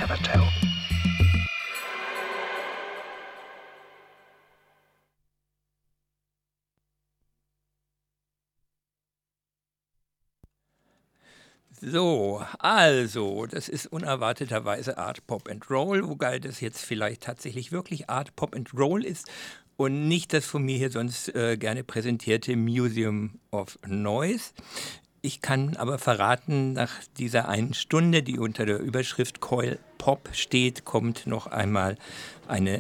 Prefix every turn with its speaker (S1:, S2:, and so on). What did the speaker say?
S1: never tell.
S2: So, also, das ist unerwarteterweise Art Pop and Roll, wobei das jetzt vielleicht tatsächlich wirklich Art Pop and Roll ist und nicht das von mir hier sonst gerne präsentierte Museum of Noise. Ich kann aber verraten, nach dieser einen Stunde, die unter der Überschrift Coil Pop steht, kommt noch einmal eine